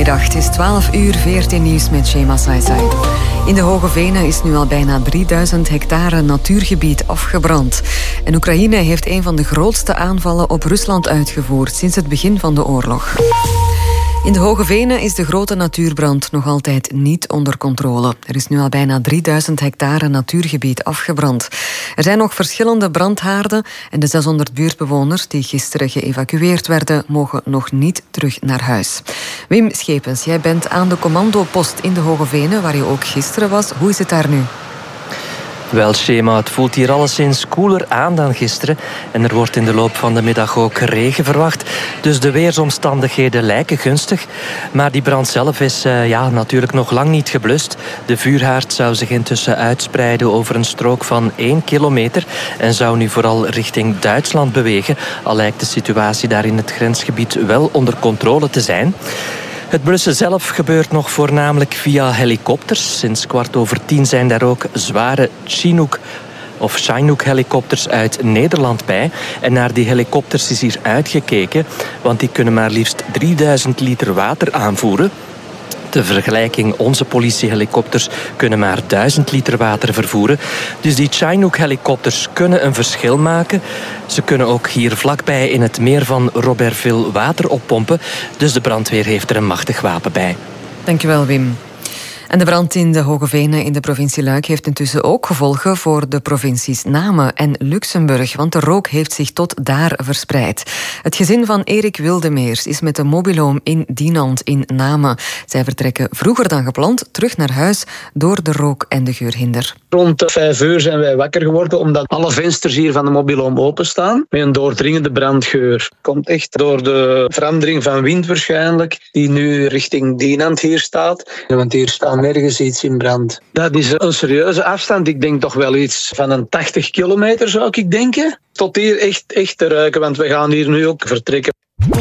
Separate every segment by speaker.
Speaker 1: Goedemiddag, het is 12 uur, 14 nieuws met Shema Saisai. In de Hoge Venen is nu al bijna 3000 hectare natuurgebied afgebrand. En Oekraïne heeft een van de grootste aanvallen op Rusland uitgevoerd sinds het begin van de oorlog. In de Hoge Venen is de grote natuurbrand nog altijd niet onder controle. Er is nu al bijna 3000 hectare natuurgebied afgebrand. Er zijn nog verschillende brandhaarden en de 600 buurtbewoners die gisteren geëvacueerd werden, mogen nog niet terug naar huis. Wim Schepens, jij bent aan de commandopost in de Hoge Venen, waar je ook gisteren was. Hoe is het daar nu?
Speaker 2: Wel, Shema, het voelt hier alleszins koeler aan dan gisteren. En er wordt in de loop van de middag ook regen verwacht. Dus de weersomstandigheden lijken gunstig. Maar die brand zelf is natuurlijk nog lang niet geblust. De vuurhaard zou zich intussen uitspreiden over een strook van 1 kilometer. En zou nu vooral richting Duitsland bewegen. Al lijkt de situatie daar in het grensgebied wel onder controle te zijn. Het blussen zelf gebeurt nog voornamelijk via helikopters. Sinds 10:15 zijn daar ook zware Chinook-helikopters uit Nederland bij. En naar die helikopters is hier uitgekeken, want die kunnen maar liefst 3000 liter water aanvoeren. Ter vergelijking, onze politiehelikopters kunnen maar 1000 liter water vervoeren. Dus die Chinook-helikopters kunnen een verschil maken. Ze kunnen ook hier vlakbij in het meer van Robertville water oppompen. Dus de brandweer heeft er een machtig wapen bij.
Speaker 1: Dankjewel, Wim. En de brand in de Hoge Venen in de provincie Luik heeft intussen ook gevolgen voor de provincies Namen en Luxemburg, want de rook heeft zich tot daar verspreid. Het gezin van Erik Wildemeers is met de mobiloom in Dinant in Namen. Zij vertrekken vroeger dan gepland terug naar huis door de rook en de geurhinder.
Speaker 3: Rond 5 uur zijn wij wakker geworden omdat alle vensters hier van de mobiloom openstaan met een doordringende brandgeur. Komt echt door de verandering van wind waarschijnlijk, die nu richting Dinant hier staat. Want hier staat nergens iets in brand. Dat is een serieuze afstand. Ik denk toch wel iets van een 80 kilometer zou ik denken. Tot hier echt te ruiken, want we gaan hier nu ook vertrekken.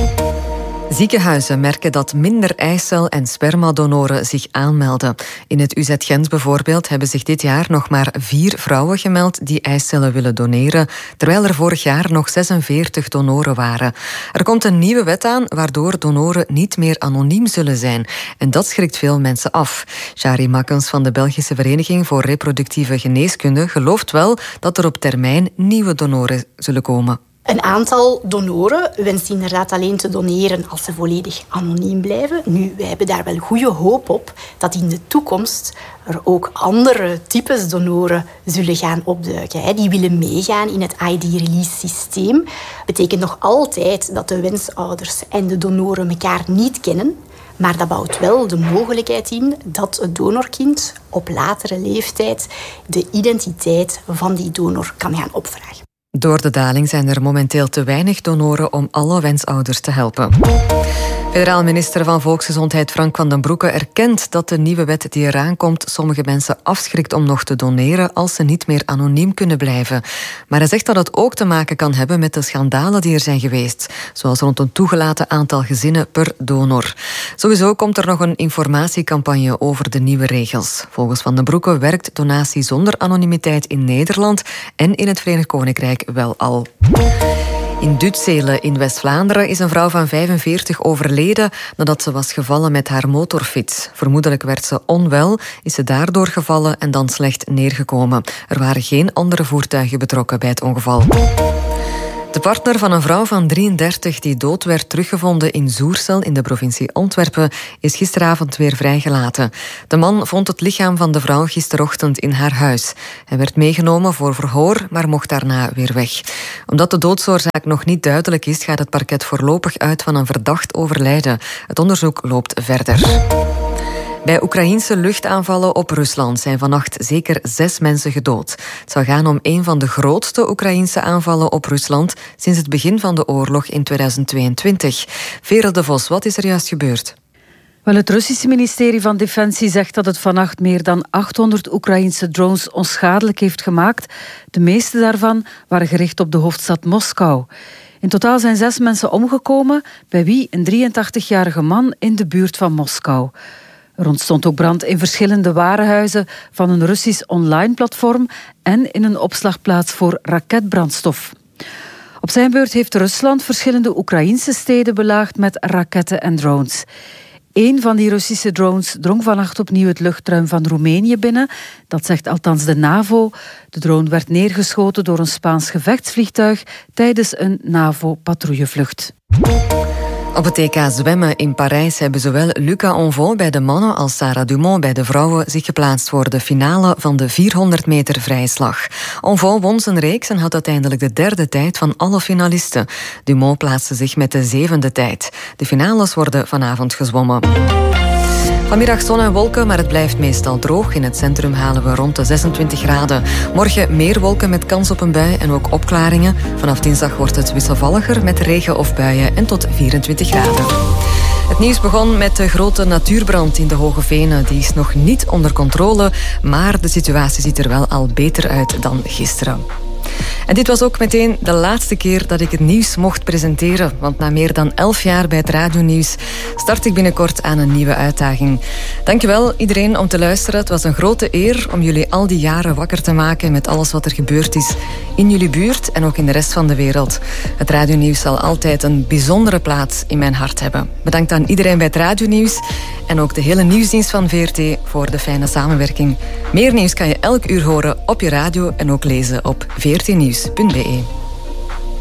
Speaker 1: Ziekenhuizen merken dat minder eicel- en spermadonoren zich aanmelden. In het UZ Gent bijvoorbeeld hebben zich dit jaar nog maar 4 vrouwen gemeld die eicellen willen doneren, terwijl er vorig jaar nog 46 donoren waren. Er komt een nieuwe wet aan waardoor donoren niet meer anoniem zullen zijn. En dat schrikt veel mensen af. Shari Makkens van de Belgische Vereniging voor Reproductieve Geneeskunde gelooft wel dat er op termijn nieuwe donoren zullen komen.
Speaker 4: Een aantal donoren wenst inderdaad alleen te doneren als ze volledig anoniem blijven. Nu, wij hebben daar wel goede hoop op dat in de toekomst er ook andere types donoren zullen gaan opduiken. Die willen meegaan in het ID-release-systeem. Betekent nog altijd dat de wensouders en de donoren elkaar niet kennen. Maar dat bouwt wel de mogelijkheid in dat het donorkind op latere leeftijd de identiteit van die donor kan gaan opvragen.
Speaker 1: Door de daling zijn er momenteel te weinig donoren om alle wensouders te helpen. Federaal minister van Volksgezondheid Frank van den Broeke erkent dat de nieuwe wet die eraan komt sommige mensen afschrikt om nog te doneren als ze niet meer anoniem kunnen blijven. Maar hij zegt dat het ook te maken kan hebben met de schandalen die er zijn geweest, zoals rond een toegelaten aantal gezinnen per donor. Sowieso komt er nog een informatiecampagne over de nieuwe regels. Volgens Van den Broeke werkt donatie zonder anonimiteit in Nederland en in het Verenigd Koninkrijk wel al. In Dutzelen in West-Vlaanderen is een vrouw van 45 overleden nadat ze was gevallen met haar motorfiets. Vermoedelijk werd ze onwel, is ze daardoor gevallen en dan slecht neergekomen. Er waren geen andere voertuigen betrokken bij het ongeval. De partner van een vrouw van 33 die dood werd teruggevonden in Zoersel in de provincie Antwerpen is gisteravond weer vrijgelaten. De man vond het lichaam van de vrouw gisterochtend in haar huis. Hij werd meegenomen voor verhoor, maar mocht daarna weer weg. Omdat de doodsoorzaak nog niet duidelijk is, gaat het parket voorlopig uit van een verdacht overlijden. Het onderzoek loopt verder. Bij Oekraïense luchtaanvallen op Rusland zijn vannacht zeker 6 mensen gedood. Het zou gaan om een van de grootste Oekraïense aanvallen op Rusland sinds het begin van de oorlog in 2022. Veerle de Vos, wat is er juist gebeurd?
Speaker 5: Wel, het Russische ministerie van Defensie zegt dat het vannacht meer dan 800 Oekraïense drones onschadelijk heeft gemaakt. De meeste daarvan waren gericht op de hoofdstad Moskou. In totaal zijn 6 mensen omgekomen, bij wie een 83-jarige man in de buurt van Moskou. Er ontstond ook brand in verschillende warenhuizen van een Russisch online-platform en in een opslagplaats voor raketbrandstof. Op zijn beurt heeft Rusland verschillende Oekraïnse steden belaagd met raketten en drones. Eén van die Russische drones drong vannacht opnieuw het luchtruim van Roemenië binnen. Dat zegt althans de NAVO. De drone werd neergeschoten door een Spaans gevechtsvliegtuig tijdens een NAVO-patrouillevlucht.
Speaker 1: Op het EK zwemmen in Parijs hebben zowel Luca Onvaux bij de mannen als Sarah Dumont bij de vrouwen zich geplaatst voor de finale van de 400 meter vrije slag. Onvaux won zijn reeks en had uiteindelijk de derde tijd van alle finalisten. Dumont plaatste zich met de 7e tijd. De finales worden vanavond gezwommen. Vanmiddag zon en wolken, maar het blijft meestal droog. In het centrum halen we rond de 26 graden. Morgen meer wolken met kans op een bui en ook opklaringen. Vanaf dinsdag wordt het wisselvalliger met regen of buien en tot 24 graden. Het nieuws begon met de grote natuurbrand in de Hoge Venen. Die is nog niet onder controle, maar de situatie ziet er wel al beter uit dan gisteren. En dit was ook meteen de laatste keer dat ik het nieuws mocht presenteren. Want na meer dan 11 jaar bij het radionieuws start ik binnenkort aan een nieuwe uitdaging. Dankjewel iedereen om te luisteren. Het was een grote eer om jullie al die jaren wakker te maken met alles wat er gebeurd is in jullie buurt en ook in de rest van de wereld. Het radionieuws zal altijd een bijzondere plaats in mijn hart hebben. Bedankt aan iedereen bij het radionieuws en ook de hele nieuwsdienst van VRT voor de fijne samenwerking. Meer nieuws kan je elk uur horen op je radio en ook lezen op vrtnieuws.be.